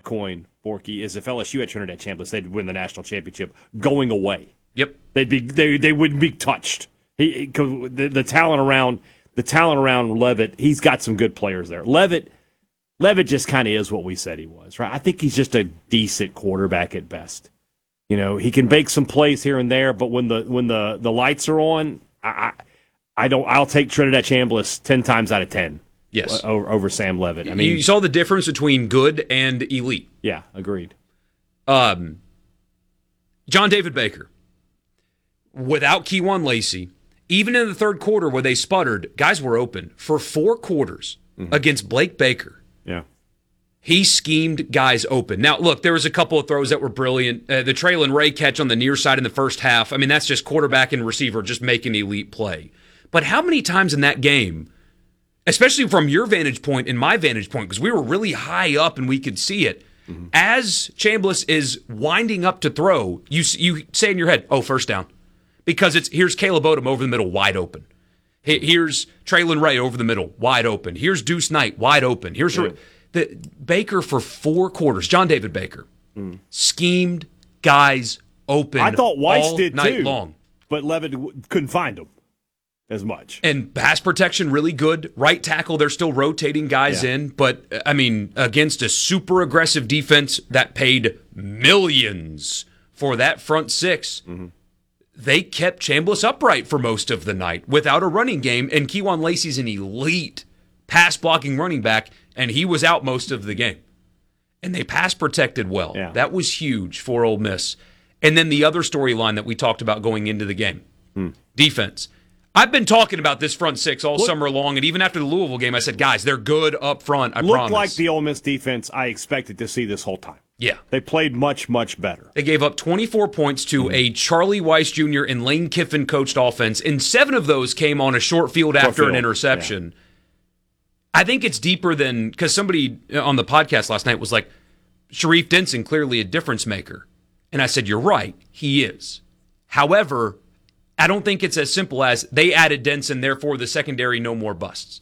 coin, Borky, is if LSU had Trinidad Chambliss, they'd win the national championship going away. Yep, they wouldn't be touched. The talent around Leavitt, he's got some good players there. Leavitt just kind of is what we said he was, right? I think he's just a decent quarterback at best. He can make some plays here and there, but when the lights are on, I'll take Trinidad Chambliss 10 times out of 10. Yes, over Sam Leavitt. I mean, you saw the difference between good and elite. Yeah, agreed. John David Baker, without Kewan Lacey, even in the third quarter where they sputtered, guys were open for 4 quarters against Blake Baker. Yeah. He schemed guys open. Now, look, there was a couple of throws that were brilliant. The Traylon Ray catch on the near side in the first half, I mean, that's just quarterback and receiver just making elite play. But how many times in that game, especially from your vantage point and my vantage point, because we were really high up and we could see it, as Chambliss is winding up to throw, you say in your head, oh, first down. Because here's Caleb Odom over the middle, wide open. Here's Traylon Ray over the middle, wide open. Here's Deuce Knight, wide open. Here's the Baker for 4 quarters, John David Baker, schemed guys open. I thought Weiss all did night too, long. But Leavitt couldn't find him as much. And pass protection really good. Right tackle, they're still rotating guys in. But, I mean, against a super aggressive defense that paid millions for that front 6, they kept Chambliss upright for most of the night without a running game. And Kewan Lacey's an elite pass-blocking running back, and he was out most of the game. And they pass protected well. Yeah. That was huge for Ole Miss. And then the other storyline that we talked about going into the game, defense. I've been talking about this front 6 all summer long, and even after the Louisville game, I said, guys, they're good up front, I promise. Looked like the Ole Miss defense I expected to see this whole time. Yeah. They played much, much better. They gave up 24 points to a Charlie Weiss Jr. and Lane Kiffin coached offense, and 7 of those came on a short field after an interception. Yeah. I think it's deeper than, because somebody on the podcast last night was like, Sharif Denson, clearly a difference maker. And I said, you're right, he is. However, I don't think it's as simple as they added Denson, therefore the secondary no more busts.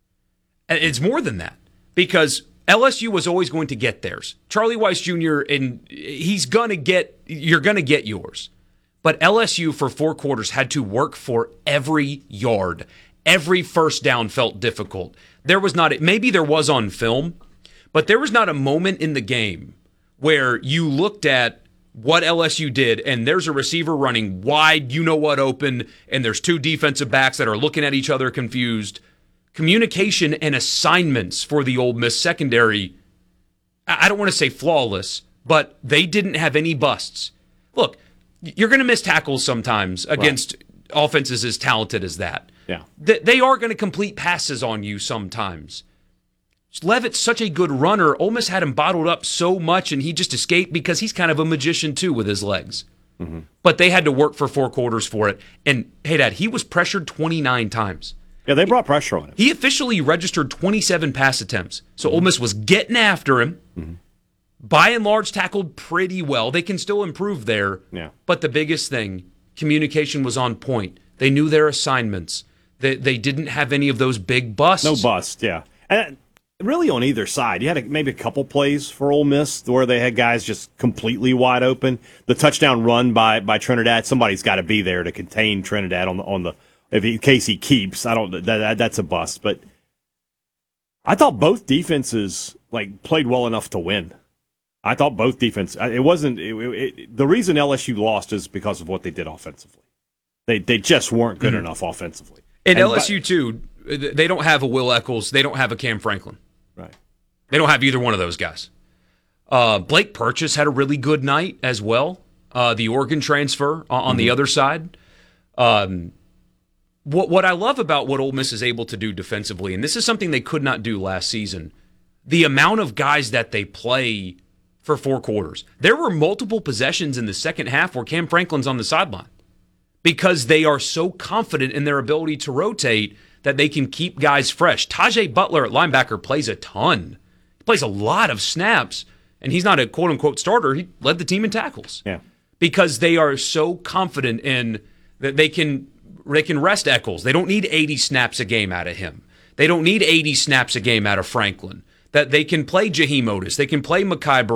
It's more than that, because LSU was always going to get theirs. Charlie Weiss Jr., and you're going to get yours. But LSU for 4 quarters had to work for every yard. Every first down felt difficult. Maybe there was on film, but there was not a moment in the game where you looked at what LSU did, and there's a receiver running wide, open, and there's 2 defensive backs that are looking at each other confused. Communication and assignments for the Ole Miss secondary, I don't want to say flawless, but they didn't have any busts. Look, you're going to miss tackles sometimes against offenses as talented as that. Yeah. They are going to complete passes on you sometimes. Leavitt's such a good runner. Ole Miss had him bottled up so much, and he just escaped because he's kind of a magician, too, with his legs. But they had to work for 4 quarters for it. And, hey, Dad, he was pressured 29 times. Yeah, they brought pressure on him. He officially registered 27 pass attempts. So Ole Miss was getting after him. By and large, tackled pretty well. They can still improve there. Yeah. But the biggest thing, communication was on point. They knew their assignments. They didn't have any of those big busts. No bust, yeah. And really on either side. You had maybe a couple plays for Ole Miss where they had guys just completely wide open. The touchdown run by Trinidad, somebody's got to be there to contain Trinidad in case he keeps. That's a bust. But I thought both defenses played well enough to win. I thought both defense. It wasn't the reason LSU lost is because of what they did offensively. They just weren't good enough offensively. And LSU too. They don't have a Will Eccles. They don't have a Cam Franklin. Right. They don't have either one of those guys. Blake Purchase had a really good night as well. The Oregon transfer on the other side. What I love about what Ole Miss is able to do defensively, and this is something they could not do last season, the amount of guys that they play for 4 quarters. There were multiple possessions in the second half where Cam Franklin's on the sideline because they are so confident in their ability to rotate that they can keep guys fresh. Tajay Butler at linebacker plays a ton. He plays a lot of snaps, and he's not a quote-unquote starter. He led the team in tackles. Yeah. Because they are so confident in that they can rest Eccles. They don't need 80 snaps a game out of him. They don't need 80 snaps a game out of Franklin. That they can play Jaheim Otis. They can play Mekhi